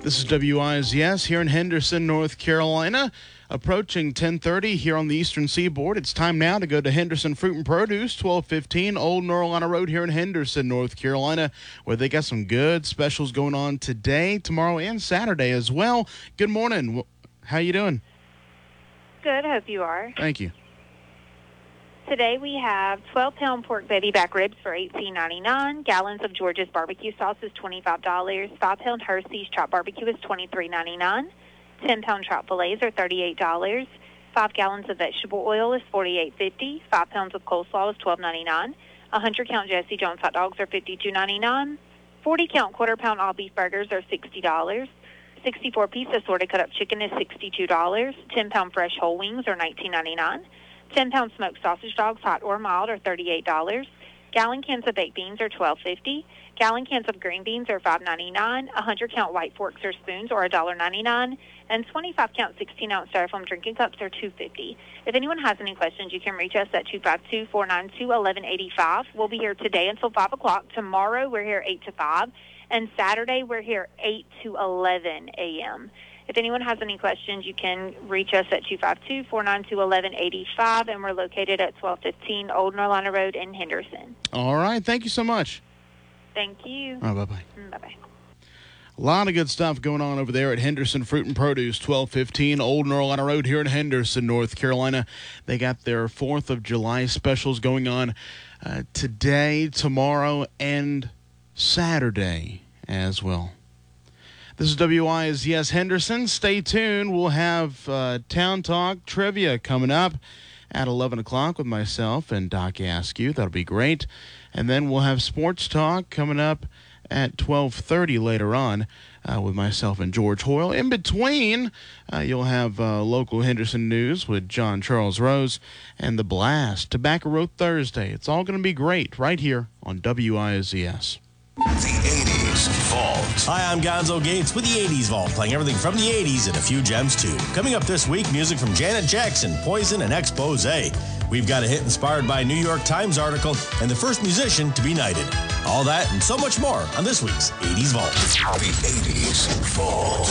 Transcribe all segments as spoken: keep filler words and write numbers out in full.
This is W I Z S here in Henderson, North Carolina. Approaching ten thirty here on the Eastern Seaboard. It's time now to go to Henderson Fruit and Produce, twelve fifteen Old Norlina Road here in Henderson, North Carolina, where they got some good specials going on today, tomorrow, and Saturday as well. Good morning. How you doing? Good. Hope you are. Thank you. Today we have twelve-pound pork belly back ribs for eighteen ninety-nine. Gallons of George's barbecue sauce is twenty-five dollars. five-pound Hershey's chopped barbecue is twenty-three ninety-nine. ten-pound trout fillets are thirty-eight dollars. five gallons of vegetable oil is forty-eight fifty. five pounds of coleslaw is twelve ninety-nine. one hundred count Jesse Jones hot dogs are fifty-two ninety-nine. forty count quarter-pound all beef burgers are sixty dollars. sixty-four piece assorted cut-up chicken is sixty-two dollars. ten-pound fresh whole wings are nineteen ninety-nine. ten-pound smoked sausage dogs, hot or mild, are thirty-eight dollars. Gallon cans of baked beans are twelve fifty. Gallon cans of green beans are five ninety-nine. one hundred count white forks or spoons are one ninety-nine. And twenty-five count sixteen ounce styrofoam drinking cups are two fifty. If anyone has any questions, you can reach us at two five two, four nine two, one one eight five. We'll be here today until five o'clock. Tomorrow, we're here eight to five. And Saturday, we're here eight to eleven a.m. If anyone has any questions, you can reach us at two five two, four nine two, one one eight five, and we're located at twelve fifteen Old Norlina Road in Henderson. All right. Thank you so much. Thank you. All right, bye-bye. Bye-bye. A lot of good stuff going on over there at Henderson Fruit and Produce, twelve fifteen Old Norlina Road here in Henderson, North Carolina. They got their fourth of July specials going on uh, today, tomorrow, and Saturday as well. This is W I Z S Henderson. Stay tuned. We'll have uh, Town Talk Trivia coming up at eleven o'clock with myself and Doc Askew. That'll be great. And then we'll have Sports Talk coming up at twelve thirty later on uh, with myself and George Hoyle. In between, uh, you'll have uh, local Henderson news with John Charles Rose and The Blast. Tobacco Road Thursday. It's all going to be great right here on W I Z S. The eighties Vault. Hi, I'm Gonzo Gates with the eighties Vault, playing everything from the eighties and a few gems too. Coming up this week, music from Janet Jackson, Poison, and Expose. We've got a hit inspired by a New York Times article and the first musician to be knighted. All that and so much more on this week's eighties Vault. The eighties Vault.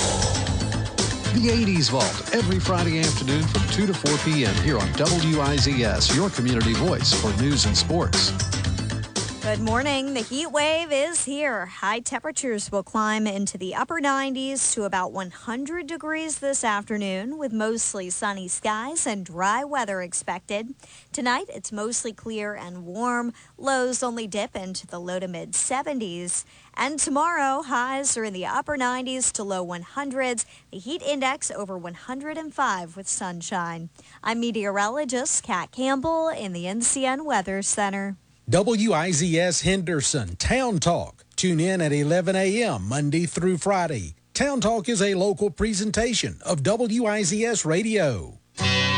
The eighties Vault, every Friday afternoon from two to four p.m. here on W I Z S, your community voice for news and sports. Good morning. The heat wave is here. High temperatures will climb into the upper nineties to about one hundred degrees this afternoon, with mostly sunny skies and dry weather expected. Tonight, it's mostly clear and warm. Lows only dip into the low to mid seventies. And tomorrow, highs are in the upper nineties to low hundreds. The heat index over one hundred five with sunshine. I'm meteorologist Kat Campbell in the N C N Weather Center. W I Z S Henderson Town Talk. Tune in at eleven a.m. Monday through Friday. Town Talk is a local presentation of W I Z S Radio.